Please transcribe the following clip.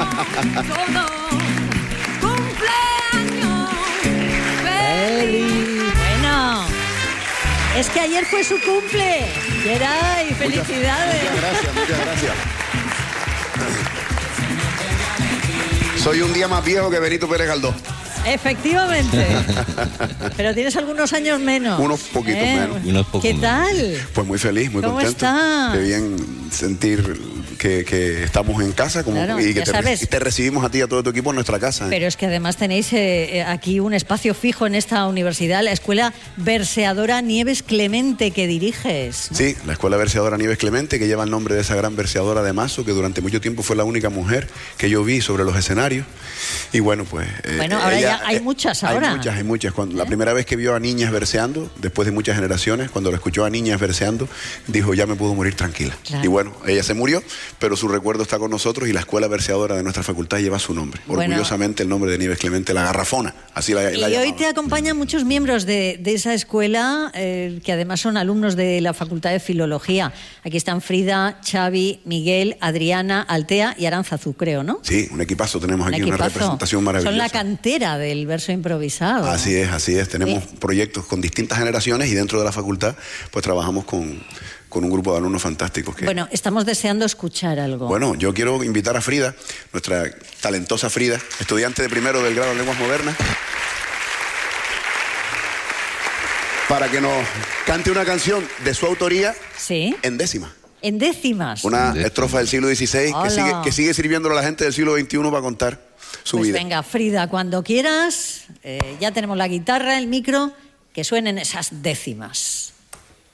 cumpleaños feliz. Bueno, es que ayer fue su cumple. Geray, felicidades. Muchas gracias. Soy un día más viejo que Benito Pérez Galdós. Efectivamente. Pero tienes algunos años menos. Unos poquitos menos. ¿Qué tal? Pues muy feliz, muy ¿Cómo contento. estás? Qué bien sentir que estamos en casa Claro, y que ya sabes. te recibimos a ti y a todo tu equipo en nuestra casa. Pero es que además tenéis aquí un espacio fijo en esta universidad, la Escuela Verseadora Nieves Clemente, que diriges, ¿no? Sí, la Escuela Verseadora Nieves Clemente, que lleva el nombre de esa gran verseadora de Mazo, que durante mucho tiempo fue la única mujer que yo vi sobre los escenarios. Y bueno, pues... Bueno, ahora ya hay muchas ahora. Hay muchas. La primera vez que vio a niñas verseando, después de muchas generaciones, cuando la escuchó a niñas verseando, dijo, ya me puedo morir tranquila. Claro. Y bueno, ella se murió, pero su recuerdo está con nosotros y la escuela verseadora de nuestra facultad lleva su nombre. Bueno, orgullosamente el nombre de Nieves Clemente, la garrafona, así la Y hoy te acompañan muchos miembros de esa escuela, que además son alumnos de la Facultad de Filología. Aquí están Frida, Xavi, Miguel, Adriana, Altea y Aránzazu, creo, ¿no? Sí, un equipazo tenemos aquí, una representación maravillosa. Son la cantera del verso improvisado. Así es. Tenemos proyectos con distintas generaciones y dentro de la facultad pues trabajamos con un grupo de alumnos fantásticos. Bueno, estamos deseando escuchar algo. Bueno, yo quiero invitar a Frida, nuestra talentosa Frida, estudiante de primero del grado de Lenguas Modernas, para que nos cante una canción de su autoría. ¿Sí? En décima. En décimas. Una estrofa del siglo XVI que sigue sirviéndole a la gente del siglo XXI para contar su vida. Venga, Frida, cuando quieras, ya tenemos la guitarra, el micro, que suenen esas décimas.